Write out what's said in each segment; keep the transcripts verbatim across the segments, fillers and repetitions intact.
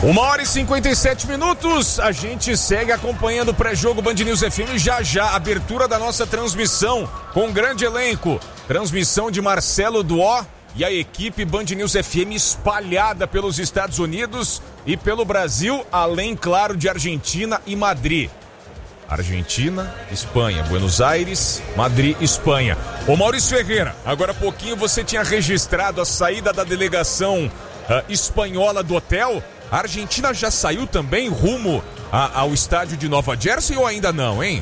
Uma hora e cinquenta e sete minutos, a gente segue acompanhando o pré-jogo Band News F M, já já, abertura da nossa transmissão com um grande elenco, transmissão de Marcelo Duó e a equipe Band News F M espalhada pelos Estados Unidos e pelo Brasil, além, claro, de Argentina e Madrid. Argentina, Espanha, Buenos Aires, Madrid, Espanha. Ô Maurício Ferreira, agora há pouquinho você tinha registrado a saída da delegação uh, espanhola do hotel. A Argentina já saiu também rumo a, ao estádio de Nova Jersey ou ainda não, hein?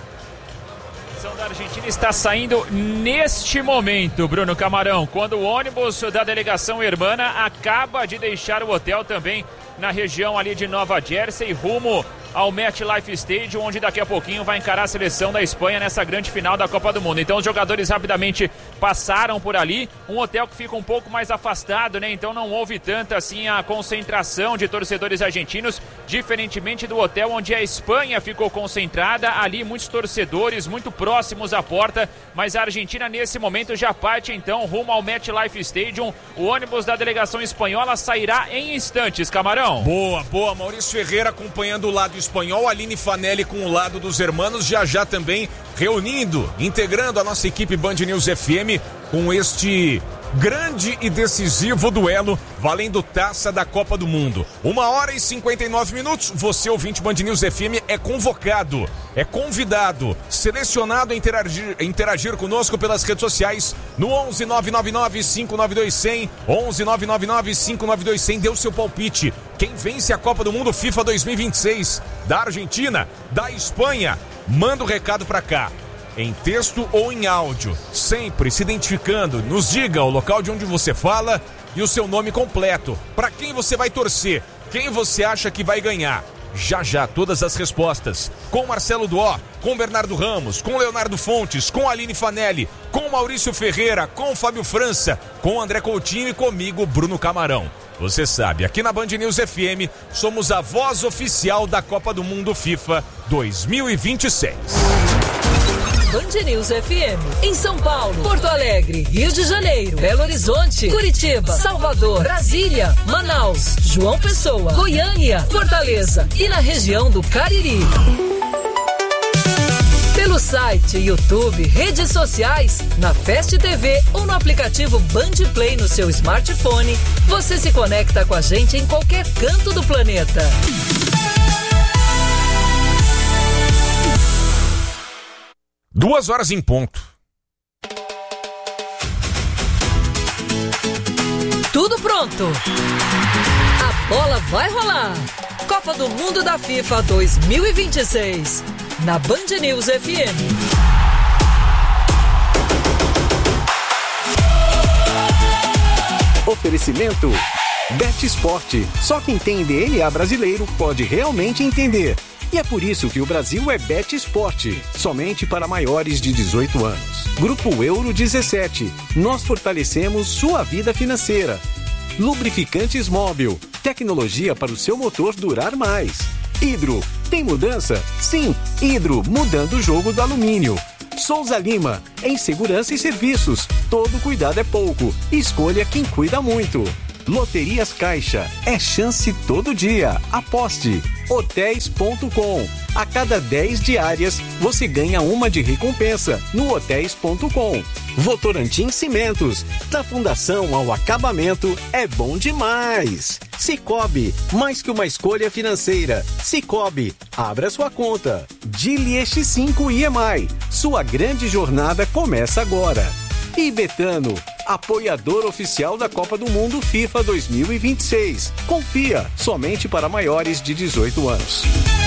A delegação da Argentina está saindo neste momento, Bruno Camarão, quando o ônibus da delegação hermana acaba de deixar o hotel também na região ali de Nova Jersey, rumo ao MetLife Stadium, onde daqui a pouquinho vai encarar a seleção da Espanha nessa grande final da Copa do Mundo. Então os jogadores rapidamente passaram por ali, um hotel que fica um pouco mais afastado, né? Então não houve tanta assim a concentração de torcedores argentinos, diferentemente do hotel onde a Espanha ficou concentrada, ali muitos torcedores muito próximos à porta, mas a Argentina nesse momento já parte então rumo ao MetLife Stadium. O ônibus da delegação espanhola sairá em instantes, Camarão. Boa, boa, Maurício Ferreira acompanhando o lado espanhol, Aline Fanelli com o lado dos hermanos, já já também reunindo, integrando a nossa equipe Band News F M com este grande e decisivo duelo valendo taça da Copa do Mundo. Uma hora e cinquenta e nove minutos, você ouvinte Band News F M é convocado, é convidado, selecionado a interagir, a interagir conosco pelas redes sociais no onze nove nove nove cinco nove dois zero zero, onze nove nove nove cinco nove dois zero zero, dê o seu palpite. Quem vence a Copa do Mundo FIFA dois mil e vinte e seis? Da Argentina? Da Espanha? Manda o recado pra cá, em texto ou em áudio, sempre se identificando. Nos diga o local de onde você fala e o seu nome completo. Para quem você vai torcer? Quem você acha que vai ganhar? Já já todas as respostas. Com Marcelo Duó, com Bernardo Ramos, com Leonardo Fontes, com Aline Fanelli, com Maurício Ferreira, com Fábio França, com André Coutinho e comigo, Bruno Camarão. Você sabe, aqui na Band News F M, somos a voz oficial da Copa do Mundo FIFA dois mil e vinte e seis. Band News F M, em São Paulo, Porto Alegre, Rio de Janeiro, Belo Horizonte, Curitiba, Salvador, Brasília, Manaus, João Pessoa, Goiânia, Fortaleza e na região do Cariri. Pelo site, YouTube, redes sociais, na Fast T V ou no aplicativo Band Play no seu smartphone, você se conecta com a gente em qualquer canto do planeta. Duas horas em ponto. Tudo pronto. A bola vai rolar. Copa do Mundo da FIFA dois mil e vinte e seis. Na Band News F M. Oferecimento Bet Esporte. Só quem tem D N A brasileiro pode realmente entender. E é por isso que o Brasil é Bet Esporte, somente para maiores de dezoito anos. Grupo Euro dezessete, nós fortalecemos sua vida financeira. Lubrificantes Móbil, tecnologia para o seu motor durar mais. Hidro, tem mudança? Sim, Hidro, mudando o jogo do alumínio. Souza Lima, em segurança e serviços, todo cuidado é pouco, escolha quem cuida muito. Loterias Caixa, é chance todo dia, aposte. hotéis ponto com, a cada dez diárias você ganha uma de recompensa no hotéis ponto com. Votorantim Cimentos, da fundação ao acabamento é bom demais. Cicobi, mais que uma escolha financeira. Cicobi, abra sua conta. Dili X cinco I M I, sua grande jornada começa agora. E Betano, apoiador oficial da Copa do Mundo FIFA dois mil e vinte e seis. Confia, somente para maiores de dezoito anos.